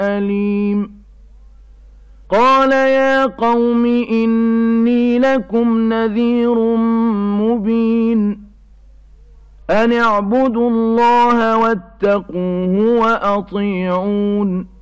أليم قال يا قوم إني لكم نذير مبين أن اعبدوا الله واتقوه وأطيعون